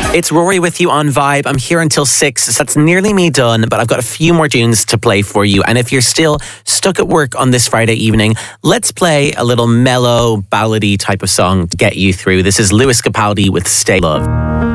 It's Rory with you on Vibe. I'm here until 6, so that's nearly me done, but I've got a few more tunes to play for you. And if you're still stuck at work on this Friday evening, let's play a little mellow, ballady type of song to get you through. This is Lewis Capaldi with Stay Love.